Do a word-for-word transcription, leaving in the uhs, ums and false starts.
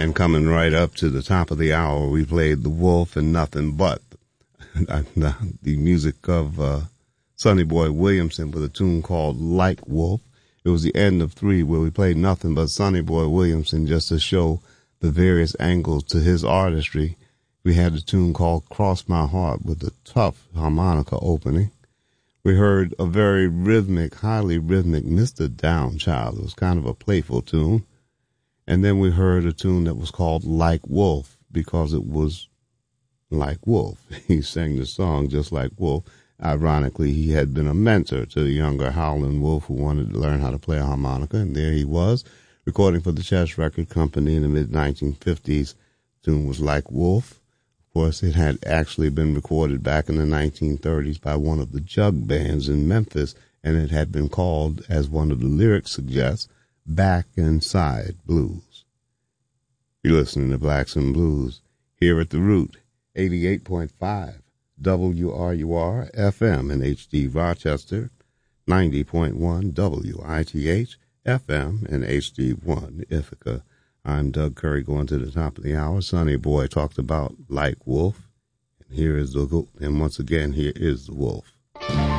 And coming right up to the top of the hour, we played The Wolf and Nothing But. the, the music of uh, Sonny Boy Williamson with a tune called Like Wolf. It was the end of three where we played nothing but Sonny Boy Williamson just to show the various angles to his artistry. We had a tune called Cross My Heart with a tough harmonica opening. We heard a very rhythmic, highly rhythmic Mister Downchild. It was kind of a playful tune. And then we heard a tune that was called Like Wolf because it was like Wolf. He sang the song just like Wolf. Ironically, he had been a mentor to the younger Howlin' Wolf who wanted to learn how to play a harmonica, and there he was, recording for the Chess Record Company in the mid nineteen fifties. The tune was Like Wolf. Of course, it had actually been recorded back in the nineteen thirties by one of the jug bands in Memphis, and it had been called, as one of the lyrics suggests, Back Inside Blues. You're listening to Blacks and Blues here at The Root, eighty-eight point five W R U R F M in H D Rochester, ninety point one W I T H F M in H D one Ithaca. I'm Doug Curry going to the top of the hour. Sonny Boy talked about Like Wolf, and here is the, and once again, here is the Wolf.